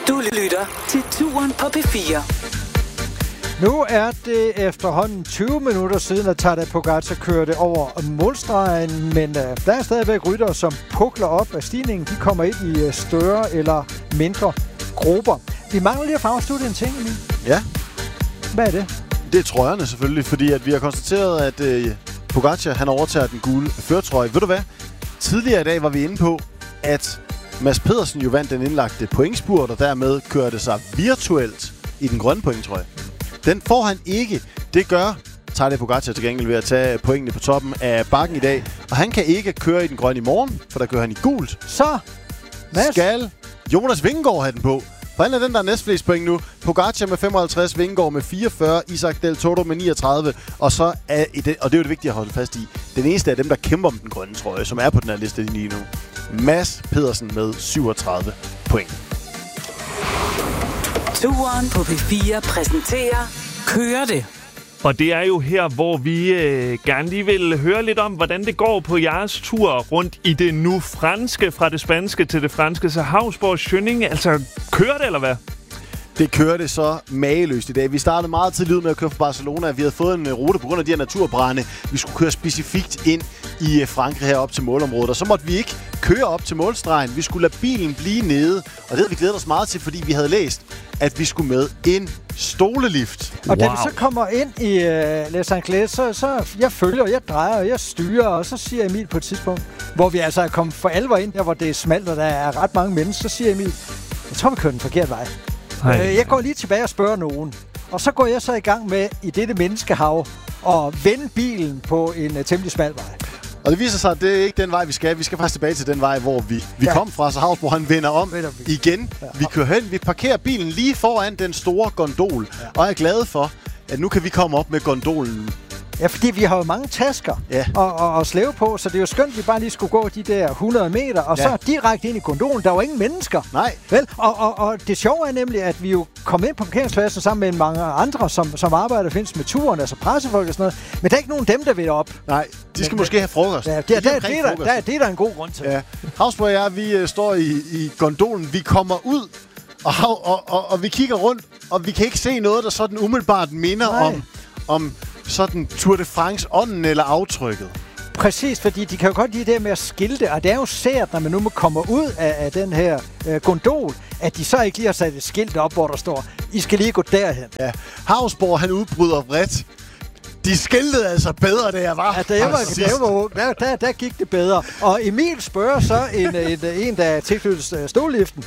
Du lytter til Touren på P4. Nu er det efterhånden 20 minutter siden, at Tadej Pogačar kørte over målstregen, men der er stadigvæk ryttere, som pukler op af stigningen. De kommer ind i større eller mindre grupper. Vi mangler lige at få afsluttet en ting, Emil. Ja. Hvad er det? Det er trøjerne selvfølgelig, fordi at vi har konstateret, at Pogačar han overtager den gule førertrøje. Ved du hvad? Tidligere i dag var vi inde på, at Mads Pedersen jo vandt den indlagte pointspurt, og dermed kørte sig virtuelt i den grønne pointtrøje. Den får han ikke. Det gør Tadej Pogačar til gengæld ved at tage pointene på toppen af bakken i dag. Og han kan ikke køre i den grønne i morgen, for der kører han i gult. Så Mads. Skal Jonas Vingegaard have den på. For han er den, der er næstflest point nu. Pogačar med 55, Vingegaard med 44, Isaac Del Toro med 39. Og så er det, og det er jo det vigtige at holde fast i, den eneste af dem, der kæmper om den grønne trøje, som er på den her liste lige nu. Mads Pedersen med 37 point. Touren på P4 præsenterer Kører det. Og det er jo her, hvor vi gerne lige vil høre lidt om, hvordan det går på jeres tur rundt i det nu franske, fra det spanske til det franske. Så Hausborg Schöning, altså kører det, eller hvad? Det kørte så mageløst i dag. Vi startede meget tidligt ud med at køre fra Barcelona. Vi havde fået en rute på grund af de her naturbrande. Vi skulle køre specifikt ind i Frankrig herop til målområdet. Og så måtte vi ikke køre op til målstregen. Vi skulle lade bilen blive nede. Og det havde vi glædet os meget til, fordi vi havde læst, at vi skulle med en stolelift. Og da vi så kommer ind i Les Anglais, så jeg følger, jeg drejer, og jeg styrer, og så siger Emil på et tidspunkt, hvor vi altså er kommet for alvor ind, der hvor det er smalt, og der er ret mange mennesker, så siger Emil, jeg tror, vi kører den forkerte vej. Jeg går lige tilbage og spørger nogen. Og så går jeg så i gang med, i dette menneskehav, at vende bilen på en temmelig smal vej. Og det viser sig, at det er ikke den vej, vi skal. Vi skal faktisk tilbage til den vej, hvor vi kom fra. Så Hausborg, han vender om igen. Ja. Vi kører hen. Vi parkerer bilen lige foran den store gondol. Ja. Og jeg er glad for, at nu kan vi komme op med gondolen. Ja, fordi vi har jo mange tasker og slæve på, så det er jo skønt, at vi bare lige skulle gå de der 100 meter, og så direkte ind i gondolen. Der var ingen mennesker. Nej. Vel? Og det sjove er nemlig, at vi jo kom ind på parkeringspladsen sammen med mange andre, som arbejder findes med turen, altså pressefolk og sådan noget. Men der er ikke nogen dem, der vil op. Nej, de skal måske have frokost. Ja, det er der en god grund til. Ja. Hausborg og jeg, vi står i gondolen. Vi kommer ud, og vi kigger rundt, og vi kan ikke se noget, der sådan umiddelbart minder om sådan Tour de France-ånden eller aftrykket. Præcis, fordi de kan jo godt lide det med at skilte, og det er jo sært, når man nu kommer ud af den her gondol, at de så ikke lige har sat et skilt op, hvor der står, I skal lige gå derhen. Ja, Hausborg, han udbryder vredt. De skiltede altså bedre, da jeg var. Ja, der gik det bedre. Og Emil spørger så en der er tilknyttet stolliften.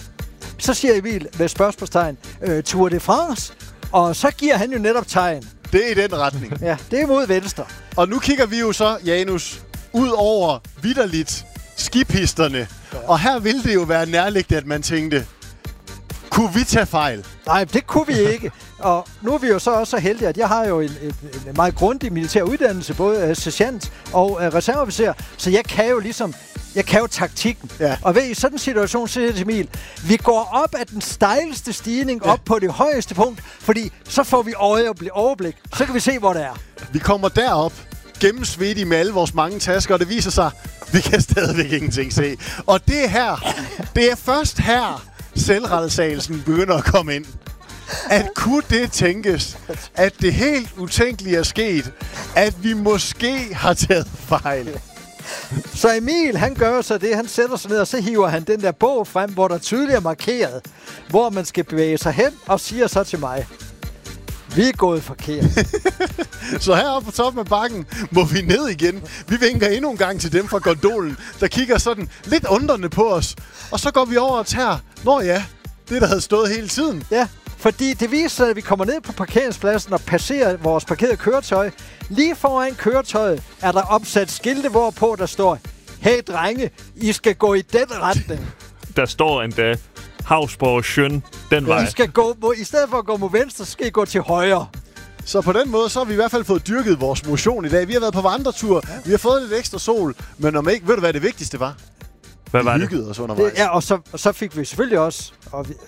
Så siger Emil med spørgsmålstegn, Tour de France, og så giver han jo netop tegn. Det er i den retning. Ja, det er mod venstre. Og nu kigger vi jo så, Janus, ud over vitterligt skipisterne. Ja. Og her ville det jo være nærliggende, at man tænkte, kunne vi tage fejl? Nej, det kunne vi ikke. Og nu er vi jo så også så heldige, at jeg har jo en meget grundig militær uddannelse, både sergeant og reserveofficer. Så jeg kan jo taktikken. Ja. Og ved i sådan en situation, siger jeg til Emil, vi går op ad den stejleste stigning, op på det højeste punkt, fordi så får vi overblik. Så kan vi se, hvor det er. Vi kommer derop, gennemsvedige med alle vores mange tasker, og det viser sig, vi kan stadigvæk ingenting se. Og det er først her, selvrettelsagelsen begynder at komme ind. At kunne det tænkes, at det helt utænkelige er sket, at vi måske har taget fejl. Så Emil, han gør så det, han sætter sig ned, og så hiver han den der bog frem, hvor der tydeligt er markeret, hvor man skal bevæge sig hen, og siger så til mig, vi er gået forkert. Så heroppe på toppen af bakken må vi ned igen. Vi vinker endnu en gang til dem fra gondolen, der kigger sådan lidt undrende på os. Og så går vi over og tager, det der havde stået hele tiden. Ja, fordi det viser sig, at vi kommer ned på parkeringspladsen og passerer vores parkerede køretøj. Lige foran køretøjet er der opsat skilte, hvorpå der står, hey drenge, I skal gå i den retning. Der står endda, Hausborg Schön, den vej. I stedet for at gå mod venstre, skal I gå til højre. Så på den måde, så har vi i hvert fald fået dyrket vores motion i dag. Vi har været på vandretur, vi har fået lidt ekstra sol, men om ikke, ved du hvad det vigtigste var? Hvad var det? Vi hyggede os undervejs. Ja, og så fik vi selvfølgelig også, og vi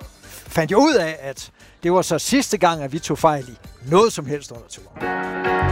fandt jo ud af, at det var så sidste gang, at vi tog fejl i noget som helst under turen.